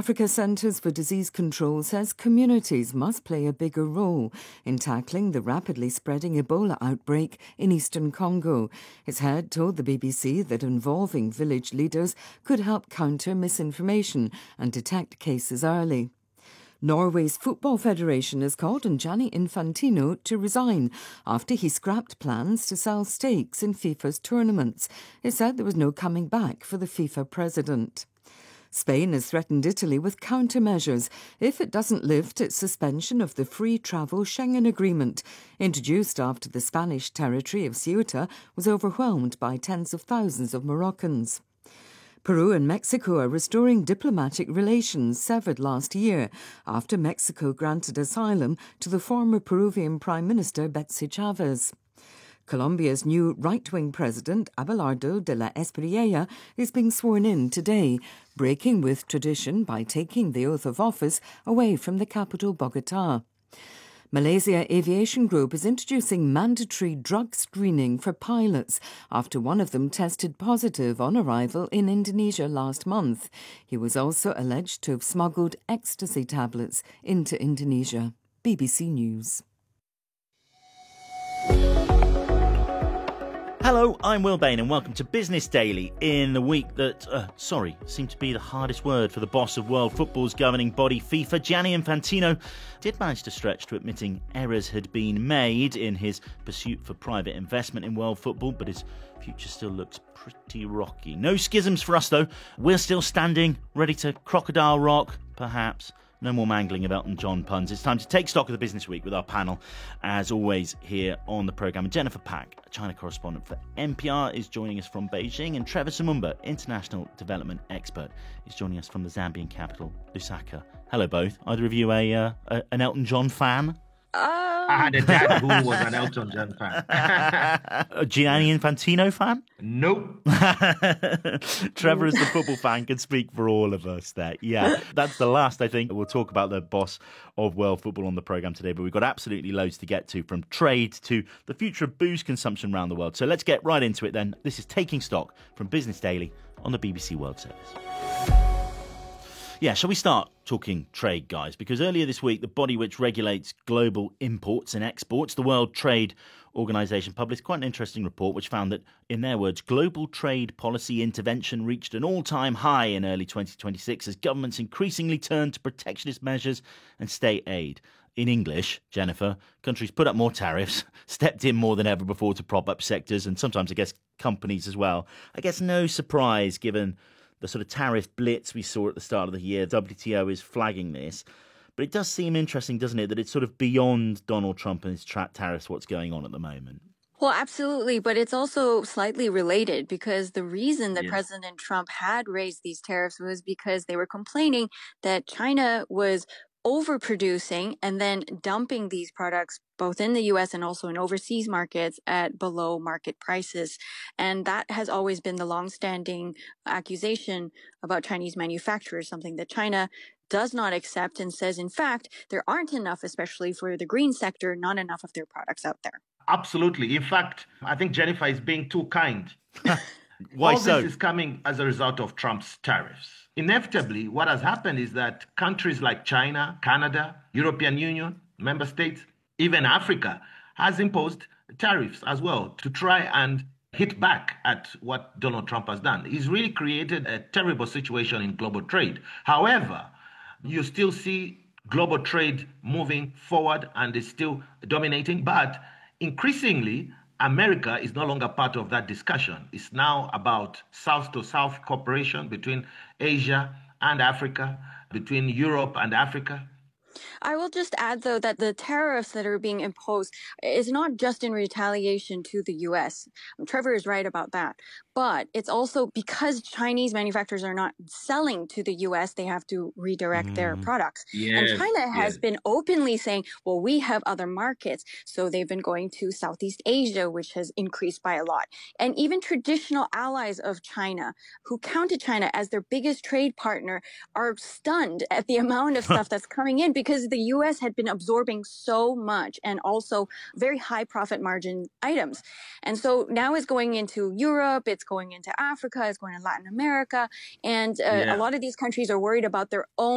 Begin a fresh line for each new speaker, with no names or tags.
Africa Centres for Disease Control says communities must play a bigger role in tackling the rapidly spreading Ebola outbreak in eastern Congo. Its head told the BBC that involving village leaders could help counter misinformation and detect cases early. Norway's Football Federation has called on Gianni Infantino to resign after he scrapped plans to sell stakes in FIFA's tournaments. It said there was no coming back for the FIFA president. Spain has threatened Italy with countermeasures if it doesn't lift its suspension of the free travel Schengen agreement, introduced after the Spanish territory of Ceuta was overwhelmed by tens of thousands of Moroccans. Peru and Mexico are restoring diplomatic relations severed last year after Mexico granted asylum to the former Peruvian Prime Minister Betsy Chavez. Colombia's new right-wing president, Abelardo de la Espriella, is being sworn in today, breaking with tradition by taking the oath of office away from the capital, Bogotá. Malaysia Aviation Group is introducing mandatory drug screening for pilots after one of them tested positive on arrival in Indonesia last month. He was also alleged to have smuggled ecstasy tablets into Indonesia. BBC News.
Hello, I'm Will Bain and welcome to Business Daily in the week that, seemed to be the hardest word for the boss of world football's governing body, FIFA. Gianni Infantino did manage to stretch to admitting errors had been made in his pursuit for private investment in world football, but his future still looks pretty rocky. No schisms for us, though. We're still standing, ready to crocodile rock, perhaps. No more mangling of Elton John puns. It's time to take stock of the business week with our panel. As always, here on the programme, Jennifer Pack, China correspondent for NPR, is joining us from Beijing, and Trevor Sumumba, international development expert, is joining us from the Zambian capital, Lusaka. Hello, both. Either of you an Elton John fan?
I had a dad who was an Elton John fan.
A Gianni Infantino fan?
Nope.
Trevor, as the football fan, can speak for all of us there. Yeah, that's the last, I think. We'll talk about the boss of world football on the programme today, but we've got absolutely loads to get to, from trade to the future of booze consumption around the world. So let's get right into it then. This is Taking Stock from Business Daily on the BBC World Service. Yeah, shall we start talking trade, guys? Because earlier this week, the body which regulates global imports and exports, the World Trade Organization, published quite an interesting report which found that, in their words, global trade policy intervention reached an all-time high in early 2026 as governments increasingly turned to protectionist measures and state aid. In English, Jennifer, countries put up more tariffs, stepped in more than ever before to prop up sectors and sometimes, I guess, companies as well. I guess no surprise given the sort of tariff blitz we saw at the start of the year. WTO is flagging this. But it does seem interesting, doesn't it, that it's sort of beyond Donald Trump and his tariffs, what's going on at the moment.
Well, absolutely. But it's also slightly related, because the reason that President Trump had raised these tariffs was because they were complaining that China was overproducing and then dumping these products both in the U.S. and also in overseas markets at below market prices. And that has always been the longstanding accusation about Chinese manufacturers, something that China does not accept and says, in fact, there aren't enough, especially for the green sector, not enough of their products out there.
Absolutely. In fact, I think Jennifer is being too kind.
Why
All
so?
This is coming as a result of Trump's tariffs. Inevitably, what has happened is that countries like China, Canada, European Union, member states, even Africa, has imposed tariffs as well to try and hit back at what Donald Trump has done. He's really created a terrible situation in global trade. However, you still see global trade moving forward and is still dominating, but increasingly, America is no longer part of that discussion. It's now about South-to-South cooperation between Asia and Africa, between Europe and Africa.
I will just add, though, that the tariffs that are being imposed is not just in retaliation to the U.S. Trevor is right about that. But it's also because Chinese manufacturers are not selling to the U.S., they have to redirect their products.
Yes,
and China has been openly saying, well, we have other markets. So they've been going to Southeast Asia, which has increased by a lot. And even traditional allies of China who counted China as their biggest trade partner are stunned at the amount of stuff that's coming in, because the U.S. had been absorbing so much and also very high profit margin items. And so now it's going into Europe, it's going into Africa, it's going to Latin America. And a lot of these countries are worried about their own